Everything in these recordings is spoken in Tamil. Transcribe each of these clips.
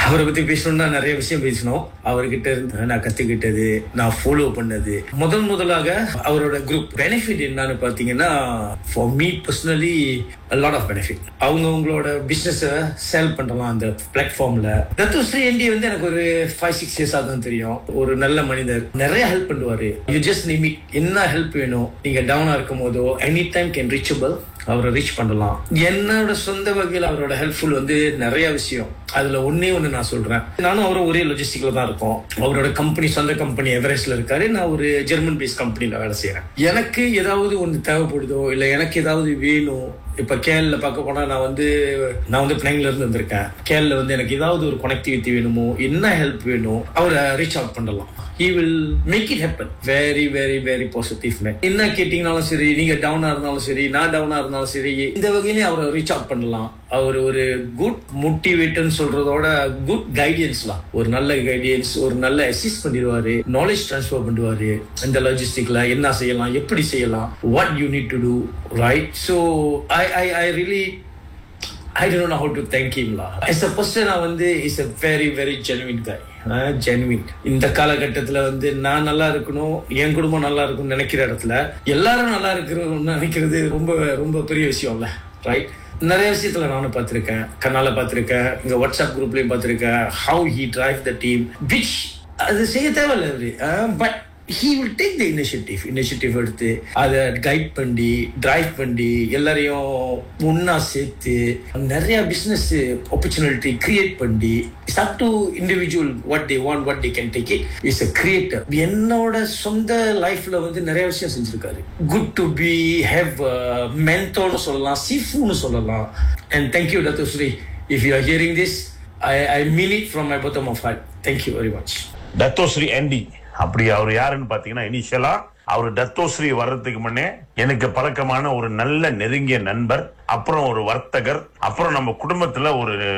அவரை பத்தி பேசணும்னா நிறைய விஷயம் பேசணும். அவர்கிட்ட இருந்து நான் கத்துக்கிட்டது, நான் ஃபாலோ பண்ணது, முதலாக அவரோட குரூப் பெனிஃபிட் என்னன்னு பாத்தீங்கன்னா, for me personally a lot of benefit. அவங்களோட பிசினஸ் சேல் பண்ணலாம் அந்த பிளாட்ஃபார்ம்ல. தத்துஸ்ரீ என்டி வந்து எனக்கு ஒரு 5-6 இயர்ஸா தான் தெரியும். ஒரு நல்ல மனிதர், நிறைய ஹெல்ப் பண்ணுவாரு. You just name it. என்ன ஹெல்ப் வேணும், நீங்க டவுனா இருக்கும் போதோ எனி டைம் கேன் ரீச்சபிள், அவரை ரீச் பண்ணலாம். என்னோட சொந்த வகையில் அவரோட ஹெல்ப்ஃபுல் வந்து நிறைய விஷயம். அதுல ஒண்ணு நான் சொல்றேன். நானும் அவரும் ஒரே லாஜிஸ்டிக்ல தான் இருக்கோம். அவரோட கம்பெனி சொந்த கம்பெனி எவரெஸ்ட்ல இருக்காரு, நான் ஒரு ஜெர்மன் பேஸ் கம்பெனில வேலை செய்யறேன். எனக்கு ஏதாவது ஒண்ணு தேவைப்படுதோ இல்ல எனக்கு ஏதாவது வேணும், இப்ப கேரள பார்க்க போனா நான் வந்து பிளைன்ல இருந்து வந்திருக்கேன். கேரள வந்து எனக்கு ஏதாவது ஒரு கனெக்டிவிட்டி வேணுமோ, என்ன ஹெல்ப் வேணும், அவரை ரீச் அவுட் பண்ணலாம். He will make it happen. Very, very, very positive man. என்ன கேட்டீங்கனாலும் சரி, நீங்க டவுனா இருந்தாலும் சரி, நான் டவுனா இருந்தாலும் சரி, இந்த வகையிலே அவரை ரீச் அவுட் பண்ணலாம். அவர் ஒரு குட் மோட்டிவேட்டர்னு சொல்றதோட குட் கைடன்ஸ்லாம், ஒரு நல்ல கைடன்ஸ், ஒரு நல்ல அசிஸ்ட் பண்ணிடுவாரு, நாலேஜ் டிரான்ஸ்ஃபர் பண்ணுவாரு. இந்த லாஜிஸ்டிக்ல என்ன செய்யலாம், எப்படி செய்யலாம், what you need to do, right? So I really I don't know how to thank him lah. As a person, is a very, very genuine guy. Genuine. இந்த காலகட்டத்துல வந்து நான் நல்லா இருக்கணும், என் குடும்பம் நல்லா இருக்கும்னு நினைக்கிற இடத்துல எல்லாரும் நல்லா இருக்கணும்னு நினைக்கிறது ரொம்ப ரொம்ப பெரிய விஷயம் இல்ல, ரைட்? நிறைய விஷயத்துல நானும் பார்த்திருக்கேன், கண்ணால பார்த்திருக்கேன், இங்க வாட்ஸ்அப் குரூப்லயும் பார்த்திருக்கேன். How he drive the team, which அது செய்ய தேவையில்லை, but he will take the initiative எடுத்து அதை கைட் பண்ணி டிரைவ் பண்ணி எல்லாரையும் ஒன்னா சேர்த்து நிறைய பிசினஸ் ஆப்பர்ச்சுனிட்டி கிரியேட் பண்ணி, it's up to individual what they want, what they can take it. Is a creator. என்னோட சொந்த லைஃப்ல வந்து நிறைய விஷயம் செஞ்சிருக்காரு. good to be have mentorனு சொல்லலாம், சிஃபுன்னு சொல்லலாம். and thank you Datusri, if you are hearing this, I mean it from my bottom of heart. Thank you very much. Datusri Andy. அப்படி அவர் யாருன்னு பாத்தீங்கன்னா, இனிஷியலா அவர் டத்தோஸ்ரீ வர்றதுக்கு முன்னே எனக்கு பழக்கமான ஒரு நல்ல நெருங்கிய நண்பர், அப்புறம் ஒரு வர்த்தகர், அப்புறம் நம்ம குடும்பத்துல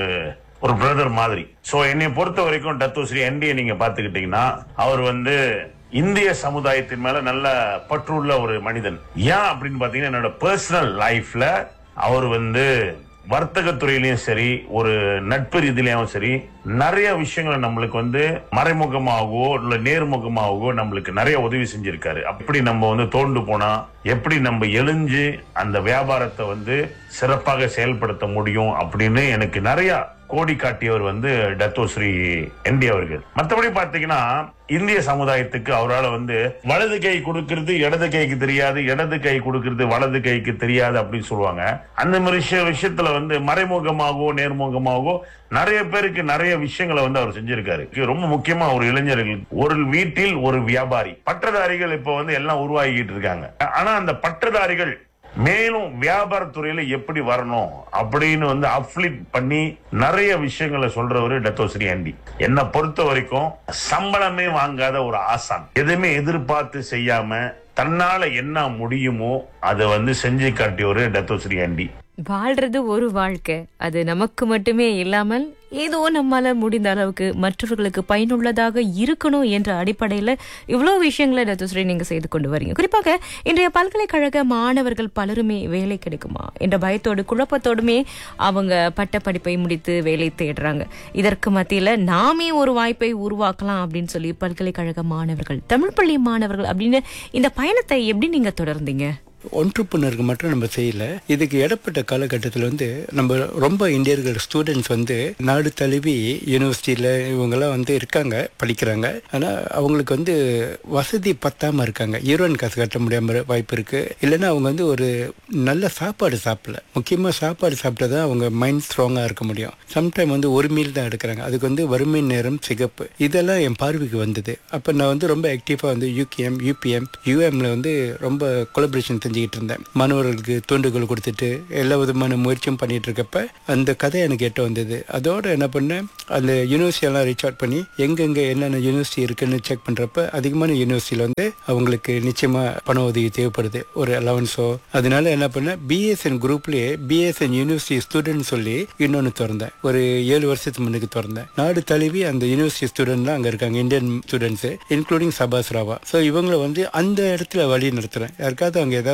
ஒரு பிரதர் மாதிரி. சோ என்னை பொறுத்த வரைக்கும் டத்தோஸ்ரீ என்டியை நீங்க பாத்துக்கிட்டீங்கன்னா, அவர் வந்து இந்திய சமுதாயத்தின் மேல நல்ல பற்றுள்ள ஒரு மனிதன். ஏன் அப்படின்னு பாத்தீங்கன்னா, என்னோட பர்சனல் லைஃப்ல அவர் வந்து வர்த்தகத்துறையிலயும் சரி, ஒரு நட்பு ரீதியிலும் சரி, நிறைய விஷயங்களை நம்மளுக்கு வந்து மறைமுகமாகவோ இல்ல நேர்முகமாகவோ நம்மளுக்கு நிறைய உதவி செஞ்சிருக்காரு. அப்படி நம்ம வந்து தோண்டு போனா எப்படி நம்ம எழுஞ்சு அந்த வியாபாரத்தை வந்து சிறப்பாக செயல்படுத்த முடியும் அப்படின்னு எனக்கு நிறைய கோடி காட்டியவர் வந்து டத்தோஸ்ரீ என்டி அவர்கள். மற்றபடி பாத்தீங்கன்னா, இந்திய சமுதாயத்துக்கு அவரால் வந்து வலது கை கொடுக்கிறது இடது கைக்கு தெரியாது, இடது கை கொடுக்கிறது வலது கைக்கு தெரியாது அப்படின்னு சொல்லுவாங்க. அந்த மாதிரி விஷயத்துல வந்து மறைமுகமாகவோ நேர்முகமாகவோ நிறைய பேருக்கு நிறைய விஷயங்களை வந்து அவர் செஞ்சிருக்காரு. ரொம்ப முக்கியமா ஒரு இளைஞர்கள், ஒரு வீட்டில் ஒரு வியாபாரி, பட்டதாரிகள் இப்ப வந்து எல்லாம் உருவாகிட்டு இருக்காங்க. ஆனா அந்த பட்டதாரிகள் மேலும் வியாபாரத்துறையில எப்படி வரணும் அப்படின்னு வந்து அப்ளிட் பண்ணி நிறைய விஷயங்களை சொல்றவரு டத்தோஸ்ரீ ஆண்டி. என்னை பொறுத்த வரைக்கும் சம்பளமே வாங்காத ஒரு ஆசான், எதுவுமே எதிர்பார்த்து செய்யாம தன்னால என்ன முடியுமோ அதை வந்து செஞ்சு காட்டியவரு டத்தோஸ்ரீ ஆண்டி. வாழ்றது ஒரு வாழ்க்கை, அது நமக்கு மட்டுமே இல்லாமல் ஏதோ நம்மால முடிந்த அளவுக்கு மற்றவர்களுக்கு பயனுள்ளதாக இருக்கணும் என்ற அடிப்படையில இவ்வளவு விஷயங்களை டத்தோஸ்ரீ நீங்க செய்து கொண்டு வரீங்க. குறிப்பாக இன்றைய பல்கலைக்கழக மாணவர்கள் பலருமே வேலை கிடைக்குமா என்ற பயத்தோடு குழப்பத்தோடுமே அவங்க பட்ட படிப்பை முடித்து வேலை தேடுறாங்க. இதற்கு மத்தியில நாமே ஒரு வாய்ப்பை உருவாக்கலாம் அப்படின்னு சொல்லி பல்கலைக்கழக மாணவர்கள், தமிழ் பள்ளி மாணவர்கள் அப்படின்னு இந்த பயணத்தை எப்படி நீங்க தொடர்ந்தீங்க? ஒன்றுப்புணருக்கு மட்டும் நம்ம செய்யல. இதுக்கு இடப்பட்ட காலகட்டத்தில் வந்து நம்ம ரொம்ப இந்தியர்கள் ஸ்டூடெண்ட்ஸ் வந்து நாடு தழுவி யூனிவர்சிட்டியில் இவங்கெல்லாம் வந்து இருக்காங்க, படிக்கிறாங்க. ஆனால் அவங்களுக்கு வந்து வசதி பத்தாமல் இருக்காங்க, ஈரோன் காசு கட்ட முடியாமல் வாய்ப்பு இருக்குது. இல்லைன்னா அவங்க வந்து ஒரு நல்ல சாப்பாடு சாப்பிடல. முக்கியமாக சாப்பாடு சாப்பிட்டா தான் அவங்க மைண்ட் ஸ்ட்ராங்காக இருக்க முடியும். சம்டைம் வந்து ஒரு மீல் தான் எடுக்கிறாங்க, அதுக்கு வந்து வறுமை நேரம் சிகப்பு இதெல்லாம் என் பார்வைக்கு வந்தது. அப்போ நான் வந்து ரொம்ப ஆக்டிவாக வந்து யூகேஎம் யூபிஎம் யூஎம்ல வந்து ரொம்ப கொலபரேஷன் செஞ்சுக்கிட்டு இருந்தேன். மாணவர்களுக்கு தூண்டுகோல் கொடுத்துட்டு எல்லா விதமான முயற்சியும் பண்ணிட்டு இருக்கப்ப அந்த கதை எனக்கு எட்ட வந்தது. அதோட என்ன பண்ணேன், அந்த யூனிவர்சிட்டியெல்லாம் ரீச் அவுட் பண்ணி எங்கெங்க என்னென்ன யூனிவர்சிட்டி இருக்குன்னு செக் பண்றப்ப அதிகமான யூனிவர்சிட்டியில வந்து அவங்களுக்கு நிச்சயமா பண உதவி தேவைப்படுது, ஒரு அலவன்ஸோ. அதனால என்ன பண்ணேன், பிஎஸ்என் குரூப்லயே பிஎஸ்என் யூனிவர்சிட்டி ஸ்டூடெண்ட் சொல்லி இன்னொன்னு திறந்தேன். ஒரு 7 வருஷத்துக்கு முன்னுக்கு திறந்தேன். நாடு தழுவி அந்த யூனிவர்சிட்டி ஸ்டூடெண்ட்லாம் அங்க இருக்காங்க, இந்தியன் ஸ்டூடெண்ட்ஸ் இன்க்ளூடிங் சபாஸ் ராவா. ஸோ இவங்களை வந்து அந்த இடத்துல வழி நடத்துறேன். யாருக்காவது அங்க ஏதாவது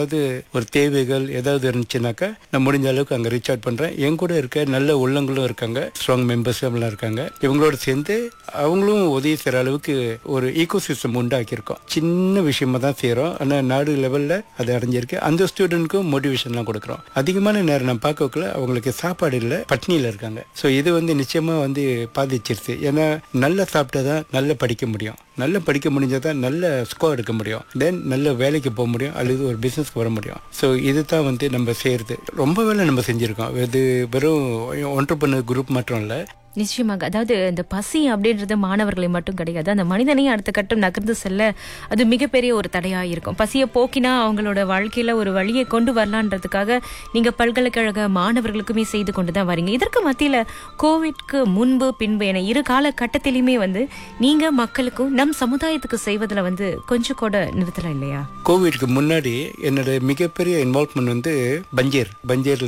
ஏதாவது ஒரு தேவைகள் ஏதாவது இருந்துச்சுனாக்கா நான் முடிஞ்ச அளவுக்கு அங்கே ரீச் அவுட் பண்ணுறேன். என் கூட இருக்க நல்ல உள்ளங்களும் இருக்காங்க, ஸ்ட்ராங் மெம்பர்ஸ் எல்லாம் இருக்காங்க. இவங்களோட சேர்ந்து அவங்களும் உதவி செய்கிற அளவுக்கு ஒரு ஈகோ சிஸ்டம் உண்டாக்கியிருக்கோம். சின்ன விஷயமா தான் செய்கிறோம், ஆனால் நாடு லெவலில் அது அடைஞ்சிருக்கு. அந்த ஸ்டூடெண்ட்க்கும் மோட்டிவேஷன்லாம் கொடுக்குறோம். அதிகமான நேரம் நான் பார்க்கக்குள்ள அவங்களுக்கு சாப்பாடு இல்லை, பட்னியில் இருக்காங்க. ஸோ இது நிச்சயமாக பாதிச்சிருச்சு. ஏன்னா நல்லா சாப்பிட்டா தான் நல்லா படிக்க முடியும், நல்லா படிக்க முடிஞ்சால் தான் நல்ல ஸ்கோர் எடுக்க முடியும், தென் நல்ல வேலைக்கு போக முடியும் அல்லது ஒரு பிஸ்னஸ்க்கு வர முடியும். ஸோ இதுதான் நம்ம செய்கிறது. ரொம்ப வேலை நம்ம செஞ்சுருக்கோம். இது வெறும் ஒன்றுபண்ண குரூப் மட்டும் இல்லை. நிச்சயமாக. அதாவது இந்த பசி அப்படின்றது மாணவர்களை மட்டும் கிடையாது, அந்த மனிதனையும் அடுத்த கட்டம் நகர்ந்து செல்ல அது மிகப்பெரிய ஒரு தடையாக இருக்கும். பசியை போக்கினா அவங்களோட வாழ்க்கையில் ஒரு வழியை கொண்டு வரலான்றதுக்காக நீங்கள் பல்கலைக்கழக மாணவர்களுக்குமே செய்து கொண்டு தான் வரீங்க. இதற்கு மத்தியில் கோவிட்க்கு முன்பு பின்பு என இரு காலகட்டத்திலையுமே நீங்கள் மக்களுக்கும் நம் சமுதாயத்துக்கு செய்வதில் கொஞ்சம் கூட நிறுத்தலாம் இல்லையா? கோவிட்க்கு முன்னாடி என்னோட மிகப்பெரிய இன்வால்வ்மெண்ட் பஞ்சேரில்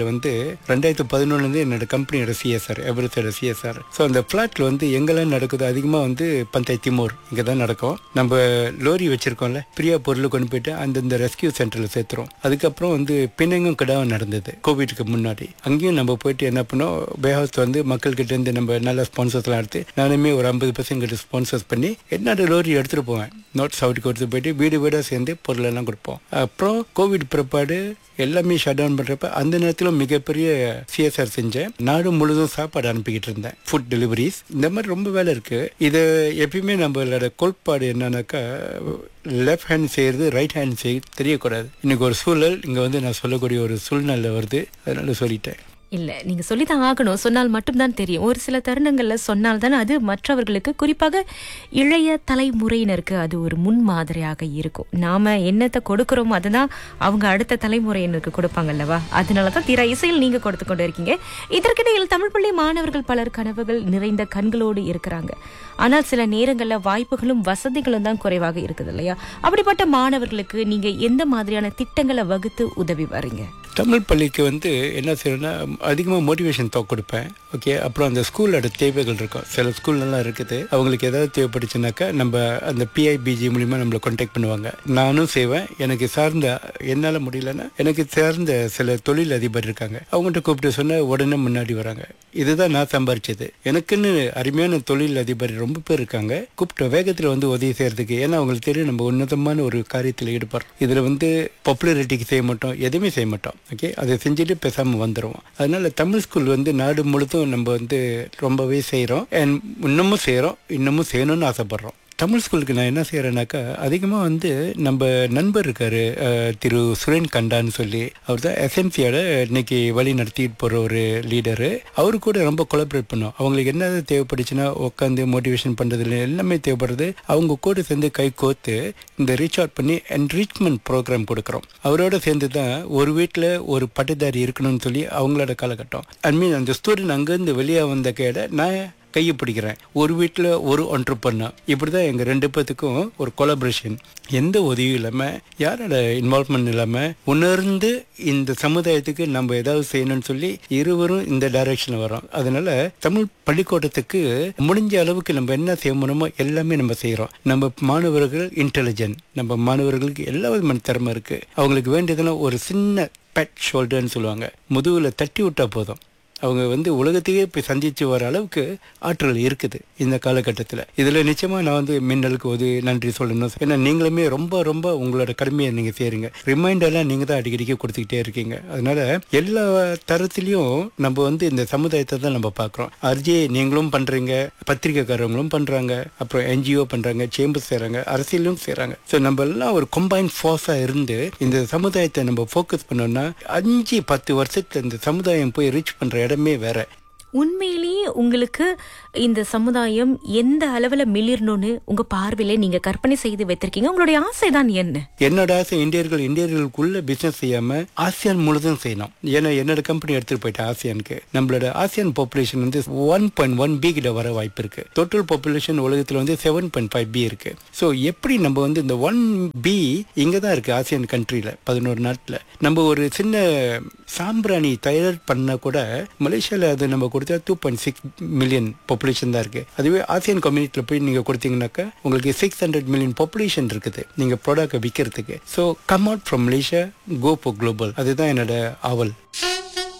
2011 என்னோட கம்பெனியோட சிஎஸ்ஆர், எவரெஸ்டோட சிஎஸ்ஆர். ஸோ அந்த ஃப்ளாட்டில் எங்கெல்லாம் நடக்குது அதிகமாக பந்தாய் திமோர் இங்கே தான் நடக்கும். நம்ம லோரி வச்சிருக்கோம்ல, பிரியா பொருள் கொண்டு போயிட்டு அந்தந்த ரெஸ்கியூ சென்டரில் சேர்த்துறோம். அதுக்கப்புறம் பிணைங்கும் கிடாவும் நடந்தது கோவிட்க்கு முன்னாடி. அங்கேயும் நம்ம போயிட்டு என்ன பண்ணோம், பேஹவுஸ் மக்கள்கிட்ட இருந்து நம்ம நல்ல ஸ்பான்சர்ஸ்லாம் எடுத்து நானுமே ஒரு 50% கிட்ட ஸ்பான்சர்ஸ் பண்ணி என்னோட லோரி எடுத்துகிட்டு போவேன். நோட்ஸ் அவுட்டுக்கு எடுத்து போயிட்டு வீடு வீடாக சேர்ந்து பொருளெல்லாம் கொடுப்போம். அப்புறம் கோவிட் பிற்பாடு எல்லாமே ஷட் டவுன் பண்ணுறப்ப அந்த நேரத்தில் மிகப்பெரிய சிஎஸ்ஆர் செஞ்சேன். நாடு முழுதும் சாப்பாடு அனுப்பிக்கிட்டு இருந்தேன், ஃபுட் டெலிவரிஸ். இந்த மாதிரி ரொம்ப வேலை இருக்குது. இது எப்பயுமே நம்மளோட கோட்பாடு என்னன்னாக்கா, லெஃப்ட் ஹேண்ட் செய்கிறது ரைட் ஹேண்ட் தெரியக்கூடாது. இன்னைக்கு ஒரு சூழல் இங்கே நான் சொல்லக்கூடிய ஒரு சூழ்நிலை வருது, அதனால சொல்லிட்டேன். இல்ல, நீங்க சொல்லித்தான் ஆகணும். சொன்னால் மட்டும்தான் தெரியும். ஒரு சில தருணங்கள்ல சொன்னால்தான் அது மற்றவர்களுக்கு, குறிப்பாக இளைய தலைமுறையினருக்கு அது ஒரு முன்மாதிரியாக இருக்கும். நாம என்னத்தை கொடுக்கிறோமோ அதுதான் அவங்க அடுத்த தலைமுறையினருக்கு கொடுப்பாங்க அல்லவா? அதனாலதான் திரை இசையில் நீங்க கொடுத்து கொண்டு இருக்கீங்க. இதற்கிடையில் தமிழ் பள்ளி மாணவர்கள் பலர் கனவுகள் நிறைந்த கண்களோடு இருக்கிறாங்க. ஆனால் சில நேரங்கள்ல வாய்ப்புகளும் வசதிகளும் தான் குறைவாக இருக்குது இல்லையா? அப்படிப்பட்ட மாணவர்களுக்கு நீங்க எந்த மாதிரியான திட்டங்களை வகுத்து உதவி வரீங்க? தமிழ் பள்ளிக்கு என்ன செய்யணும்னா, அதிகமாக மோட்டிவேஷன் டாக் கொடுப்பேன். ஓகே, அப்புறம் அந்த ஸ்கூலோட தேவைகள் இருக்கும். சில ஸ்கூல்லலாம் இருக்குது, அவங்களுக்கு ஏதாவது தேவைப்படுச்சுனாக்கா நம்ம அந்த பிஐபிஜி மூலிமா நம்மளை கான்டாக்ட் பண்ணுவாங்க. நானும் செய்வேன். எனக்கு சார்ந்த, என்னால் முடியலன்னா எனக்கு சார்ந்த சில தொழில் அதிபர் இருக்காங்க, அவங்கள்ட்ட கூப்பிட்டு சொன்ன உடனே முன்னாடி வராங்க. இதுதான் நான் சம்பாரிச்சது. எனக்குன்னு அருமையான தொழில் அதிபர் ரொம்ப பேர் இருக்காங்க. கூப்பிட்ட வேகத்தில் உதவி செய்யறதுக்கு. ஏன்னா அவங்களுக்கு தெரியும் நம்ம உன்னதமான ஒரு காரியத்தில் ஈடுபடுறோம். இதில் பாப்புலரிட்டிக்கு செய்ய மாட்டோம், எதுவுமே செய்ய மாட்டோம். ஓகே, அதை செஞ்சுட்டு பேசாமல் வந்துடுவோம். அதனால தமிழ் ஸ்கூல் நாடு முழுதும் நம்ம ரொம்பவே செய்கிறோம். இன்னமும் செய்கிறோம், இன்னமும் செய்யணும்னு ஆசைப்படுறோம். தமிழ் ஸ்கூலுக்கு நான் என்ன செய்கிறேன்னாக்கா, அதிகமாக நம்ம நண்பர் இருக்கார், திரு சுரேன் கண்டான்னு சொல்லி. அவர் தான் எஸ்எம்சியோட இன்னைக்கு வழி நடத்திட்டு போகிற ஒரு லீடரு. அவரு கூட ரொம்ப கொலாபரேட் பண்ணோம். அவங்களுக்கு என்ன தேவைப்படுச்சுன்னா உட்காந்து மோட்டிவேஷன் பண்ணுறதுல எல்லாமே தேவைப்படுறது. அவங்க கூட சேர்ந்து கை கோர்த்து இந்த ரீச் அவுட் பண்ணி என்ரிச்மெண்ட் ப்ரோக்ராம் கொடுக்குறோம். அவரோட சேர்ந்து தான் ஒரு வீட்டில் ஒரு பட்டதாரி இருக்கணும்னு சொல்லி அவங்களோட காலகட்டம். அந்த ஸ்டூடெண்ட் அங்கேருந்து வெளியே வந்த கேட நான் கையை பிடிக்கிறேன். ஒரு வீட்டில் ஒரு ஒன்றுபண்ணா. இப்படி தான் எங்கள் 2 பேத்துக்கும் ஒரு கொலாபரேஷன். எந்த உதவியும் இல்லாமல், யாரோட இன்வால்வ்மெண்ட் இல்லாமல், உணர்ந்து இந்த சமுதாயத்துக்கு நம்ம ஏதாவது செய்யணும்னு சொல்லி இருவரும் இந்த டைரக்ஷனில் வரோம். அதனால தமிழ் பள்ளிக்கூடத்துக்கு முடிஞ்ச அளவுக்கு நம்ம என்ன செய்ய முடியுமோ எல்லாமே நம்ம செய்கிறோம். நம்ம மாணவர்கள் இன்டெலிஜென்ட், நம்ம மாணவர்களுக்கு எல்லா விதமான திறமை இருக்குது. அவங்களுக்கு வேண்டியதெல்லாம் ஒரு சின்ன பெட் ஷோல்டர்னு சொல்லுவாங்க, முதுகில் தட்டி விட்டா போதும். அவங்க உலகத்தையே போய் சந்திச்சு வர அளவுக்கு ஆற்றல் இருக்குது இந்த காலகட்டத்தில். இதில் நிச்சயமாக நான் மின்னலுக்கு நன்றி சொல்லணும். ஏன்னா நீங்களுமே ரொம்ப ரொம்ப உங்களோட கடமையை நீங்கள் செய்கிறீங்க. ரிமைண்டர்லாம் நீங்கள் தான் அடிக்கடிக்கு கொடுத்துக்கிட்டே இருக்கீங்க. அதனால எல்லா தரத்துலேயும் நம்ம இந்த சமுதாயத்தை தான் நம்ம பார்க்குறோம். அர்ஜே நீங்களும் பண்ணுறீங்க, பத்திரிகைக்காரங்களும் பண்ணுறாங்க, அப்புறம் என்ஜிஓ பண்ணுறாங்க, சேம்பர்ஸ் செய்கிறாங்க, அரசியலும் செய்கிறாங்க. ஸோ நம்ம எல்லாம் ஒரு கம்பைன் ஃபோர்ஸாக இருந்து இந்த சமுதாயத்தை நம்ம ஃபோக்கஸ் பண்ணோம்னா 5-10 வருஷத்துல இந்த சமுதாயம் போய் ரீச் பண்ணுற இடமே வேற. உண்மையிலேயே உங்களுக்கு இந்த சமுதாயம் எந்த அளவுல மிளிரணும்னு உங்க பார்வையில நீங்க கற்பனை செய்து வைத்திருக்கீங்க? உங்களுடைய ஆசை தான் என்ன? என்னோட ஆசை இந்தியர்களுக்குள்ள பிசினஸ் செய்யாம ஆசியான் முழுதும் செய்யணும். ஏன்னா என்னோட கம்பெனி எடுத்துட்டு போயிட்டேன் ஆசியானுக்கு. நம்மளோட ஆசியான் பாப்புலேஷன் 1.1 B கிட்ட வர வாய்ப்பு இருக்கு. டோட்டல் பாப்புலேஷன் உலகத்துல 7.5 B இருக்கு. ஸோ எப்படி நம்ம இந்த 1 B இங்க தான் இருக்கு ஆசியான் கண்ட்ரில 11 நாட்டுல. நம்ம ஒரு சின்ன சாம்பிராணி தயார் பண்ண கூட மலேசியால அது நம்ம கொடுத்தா 2.6 மில்லியன் பாப்புலேஷன் தான் இருக்கு. அதுவே ஆசியன் கம்யூனிட்டியில போய் நீங்க கொடுத்தீங்கன்னாக்கா உங்களுக்கு 600 மில்லியன் பாப்புலேஷன் இருக்குது நீங்க ப்ராடக்ட் விற்கிறதுக்கு. So come out from Malaysia, go for global. அதுதான் என்னோட ஆவல்.